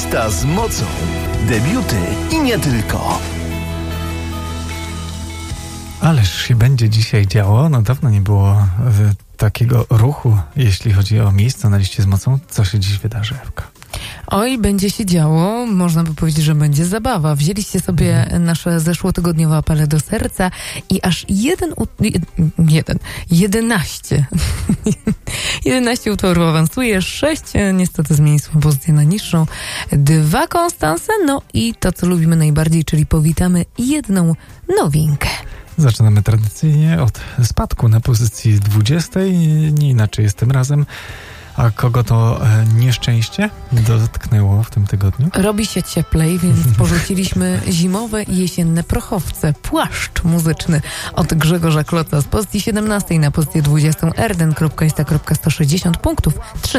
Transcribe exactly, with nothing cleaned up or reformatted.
Lista z mocą. Debiuty i nie tylko. Ależ się będzie dzisiaj działo. No dawno nie było y, takiego ruchu, jeśli chodzi o miejsca na liście z mocą. Co się dziś wydarzy, Ewka? Oj, będzie się działo. Można by powiedzieć, że będzie zabawa. Wzięliście sobie mhm. nasze zeszłotygodniowe apele do serca i aż jeden, jeden, jedenaście, jedenaście utworów awansuje, sześć niestety zmieni swoją pozycję na niższą, dwa konstanse, no i to, co lubimy najbardziej, czyli powitamy jedną nowinkę. Zaczynamy tradycyjnie od spadku na pozycji dwudziestej. Nie inaczej jest tym razem. A kogo to e, nieszczęście dotknęło w tym tygodniu? Robi się cieplej, więc porzuciliśmy zimowe i jesienne prochowce. Płaszcz muzyczny od Grzegorza Kloca z pozycji siedemnastej na pozycję dwudziestą. Erden kropka ista kropka sto sześćdziesiąt punktów.